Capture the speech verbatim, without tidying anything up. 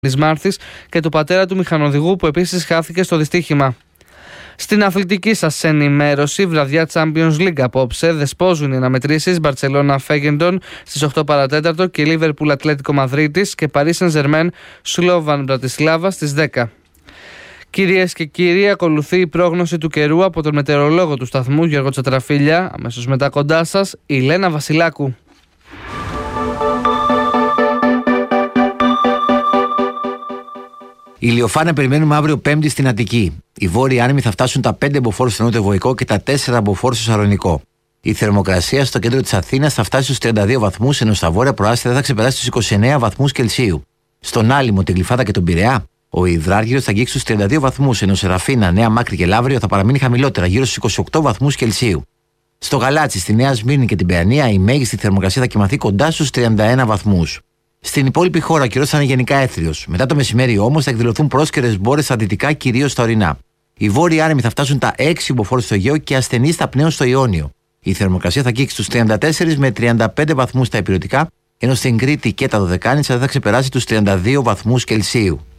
της Μάρθης και του πατέρα του μηχανοδηγού που επίσης χάθηκε στο δυστύχημα. Στην αθλητική σας ενημέρωση, βραδιά Champions League απόψε, δεσπόζουν οι αναμετρήσεις Μπαρτσελώνα Φέγεντον στις οκτώ παρά τέταρτο και Λίβερπουλ Ατλέτικο Μαδρίτης και Παρί Σεν-Ζερμέν Σλόβαν Μπρατισλάβα στις δέκα. Κυρίες και κύριοι, ακολουθεί η πρόγνωση του καιρού από τον μετεωρολόγο του σταθμού Γιώργο Τσατραφίλια. Αμέσως μετά κοντά σας η Λένα Βασιλάκου. Ηλιοφάνεια περιμένουμε αύριο Πέμπτη στην Αττική. Οι βόρειοι άνεμοι θα φτάσουν τα πέντε μποφόρ στο νότιο-βορικό και τα τέσσερα μποφόρ στο Σαλονικό. Η θερμοκρασία στο κέντρο της Αθήνας θα φτάσει στους τριάντα δύο βαθμούς, ενώ στα βόρεια προάστια θα ξεπεράσει τους είκοσι εννέα βαθμούς Κελσίου. Στον Άλυμο, την Γλυφάδα και τον Πειραιά, ο υδράργυρος θα αγγίξει στους τριάντα δύο βαθμούς, ενώ σε Ραφίνα, Νέα Μάκρη και Λαύριο θα παραμείνει χαμηλότερα, γύρω στους είκοσι οκτώ βαθμούς Κελσίου. Στο Γαλάτσι, στη Νέα Σμύρνη και την Παιανία, η μέγιστη θερμοκρασία θα κυμανθεί κοντά στους τριάντα ένα βαθμούς. Στην υπόλοιπη χώρα ο καιρός θα είναι γενικά έθριος. Μετά το μεσημέρι όμως θα εκδηλωθούν πρόσκαιρες μπόρες στα δυτικά, κυρίως στα ορεινά. Οι βόρειοι άνεμοι θα φτάσουν τα έξι μποφόρ στο Αιγαίο και ασθενείς στα πνέων στο Ιόνιο. Η θερμοκρασία θα αγγίξει στους τριάντα τέσσερα με τριάντα πέντε βαθμούς στα ηπειρωτικά, ενώ στην Κρήτη και τα Δωδεκάνησα δεν θα ξεπεράσει τους τριάντα δύο βαθμούς Κελσίου.